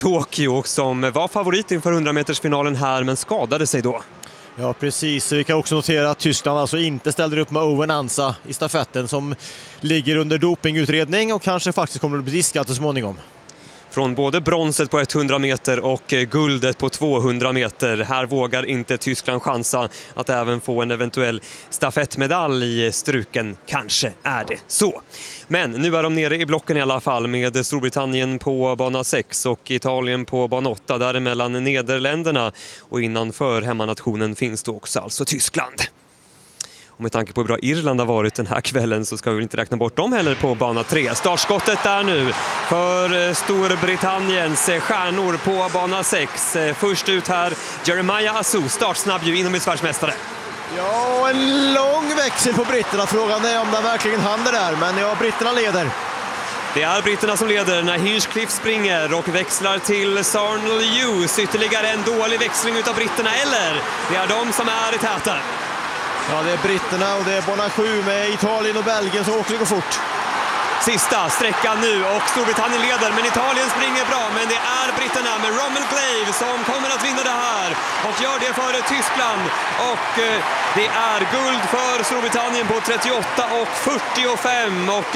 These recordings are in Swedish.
Tokyo och som var favorit inför 100-metersfinalen här men skadade sig då. Ja, precis. Vi kan också notera att Tyskland alltså inte ställer upp med Owen Ansa i stafetten som ligger under dopingutredning och kanske faktiskt kommer att bli diskad så småningom. Från både bronset på 100 meter och guldet på 200 meter. Här vågar inte Tyskland chansa att även få en eventuell stafettmedalj i struken. Kanske är det så. Men nu är de nere i blocken i alla fall med Storbritannien på bana 6 och Italien på bana 8. Däremellan Nederländerna och innanför hemmanationen finns det också alltså Tyskland. Och med tanke på hur bra Irland har varit den här kvällen så ska vi inte räkna bort dem heller på bana 3. Startskottet där nu för Storbritanniens stjärnor på bana 6. Först ut här Jeremiah Asu, startsnabb ju inomhusvärldsmästare. Ja, en lång växel på britterna. Frågan är om den verkligen hann det där, men ja, britterna leder. Det är britterna som leder när Hinchcliffe springer och växlar till Sarnell Hughes. Ytterligare en dålig växling utav britterna, eller det är de som är i täten. Ja, det är britterna och det är bana 7 med Italien och Belgien som också går fort. Sista sträckan nu och Storbritannien leder, men Italien springer bra. Men det är britterna med Rommel Glave som kommer att vinna det här och gör det före Tyskland. Och det är guld för Storbritannien på 38 och 45 och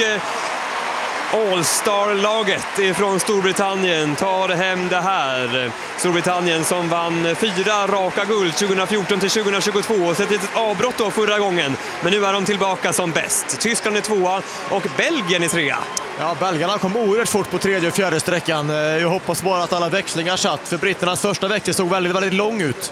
All-Star-laget ifrån Storbritannien tar hem det här. Storbritannien som vann 4 raka guld 2014 till 2022 och sett ett avbrott då förra gången. Men nu är de tillbaka som bäst. Tyskland är 2 och Belgien är 3. Ja, belgarna kom oerhört fort på 3:e och 4:e sträckan. Jag hoppas bara att alla växlingar satt, för britternas första växel såg väldigt lång ut.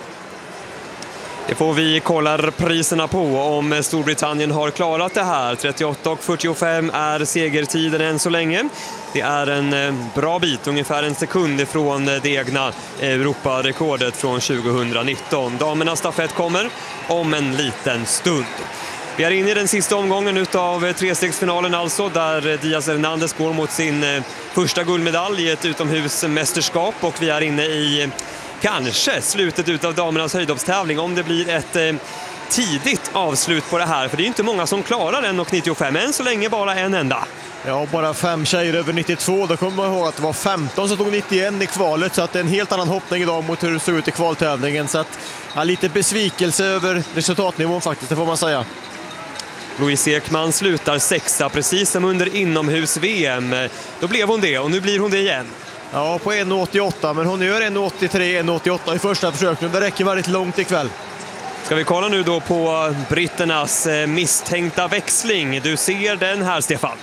Det får vi kolla priserna på om Storbritannien har klarat det här. 38 och 45 är segertiden än så länge. Det är en bra bit, ungefär en sekund ifrån det egna Europarekordet från 2019. Damernas stafett kommer om en liten stund. Vi är inne i den sista omgången utav trestegsfinalen alltså, där Díaz Hernández går mot sin första guldmedalj i ett utomhusmästerskap och vi är inne i kanske slutet utav damernas höjdhoppstävling om det blir ett tidigt avslut på det här. För det är inte många som klarar 1,95, än så länge bara en enda. Ja, bara 5 tjejer över 92. Då kommer man ihåg att det var 15 som tog 91 i kvalet. Så att det är en helt annan hoppning idag mot hur det såg ut i kvaltävlingen. Så att, ja, lite besvikelse över resultatnivån faktiskt, det får man säga. Louise Ekman slutar 6:a precis som under inomhus-VM. Då blev hon det och nu blir hon det igen. Ja, på 1,88, men hon gör 1,83, 1,88 i första försöket. Det räcker väldigt långt ikväll. Ska vi kolla nu då på britternas misstänkta växling. Du ser den här, Stefan.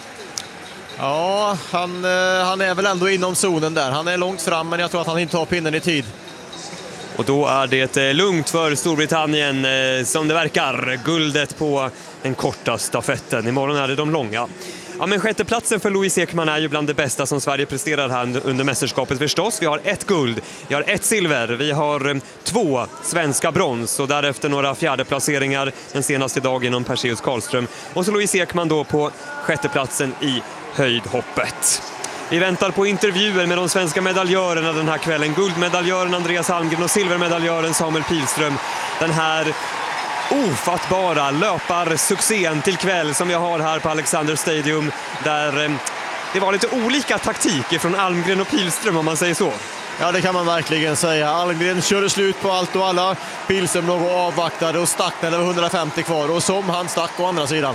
Ja, han är väl ändå inom zonen där. Han är långt fram, men jag tror att han inte tar pinnen i tid. Och då är det lugnt för Storbritannien som det verkar. Guldet på den korta stafetten. Imorgon är det de långa. Ja, men sjätteplatsen för Louise Ekman är ju bland det bästa som Sverige presterar här under mästerskapet förstås. Vi har 1 guld, vi har 1 silver, vi har 2 svenska brons och därefter några fjärdeplaceringar den senaste dagen inom Perseus Karlström. Och så Louise Ekman då på sjätteplatsen i höjdhoppet. Vi väntar på intervjuer med de svenska medaljörerna den här kvällen. Guldmedaljören Andreas Almgren och silvermedaljören Samuel Pilström. Den här ofattbara löparsuccén till kväll som jag har här på Alexander Stadium, där det var lite olika taktik från Almgren och Pilström, om man säger så. Ja, det kan man verkligen säga. Almgren körde slut på allt och alla. Pilström låg och avvaktade och stack när det var 150 kvar, och som han stack å andra sidan.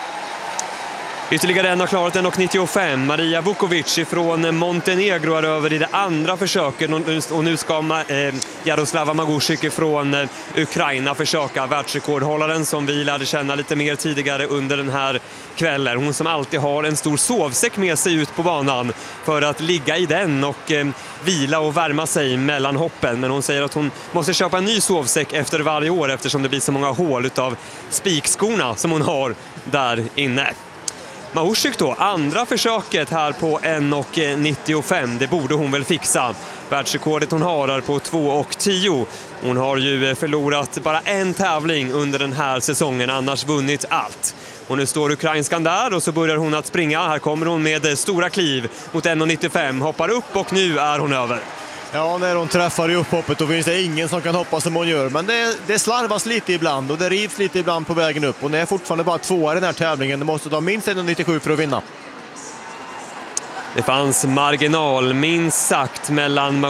Ytterligare en har klarat 1,95. Maria Vukovic från Montenegro är över i det andra försöket och nu ska Jaroslava Magusik från Ukraina försöka. Världsrekordhållaren som vi lärde känna lite mer tidigare under den här kvällen. Hon som alltid har en stor sovsäck med sig ut på banan för att ligga i den och vila och värma sig mellan hoppen. Men hon säger att hon måste köpa en ny sovsäck efter varje år eftersom det blir så många hål utav spikskorna som hon har där inne. Mahusik då, andra försöket här på 1,95. Det borde hon väl fixa. Världsrekordet hon har är på 2,10. Hon har ju förlorat bara en tävling under den här säsongen, annars vunnit allt. Och nu står ukrainskan där och så börjar hon att springa. Här kommer hon med stora kliv mot 1,95. Hoppar upp och nu är hon över. Ja, när hon träffar i upphoppet då finns det ingen som kan hoppa som hon gör. Men det slarvas lite ibland och det rivs lite ibland på vägen upp. Och det är fortfarande bara 2 i den här tävlingen. Det måste ta minst 1,97 för att vinna. Det fanns marginal minst sagt mellan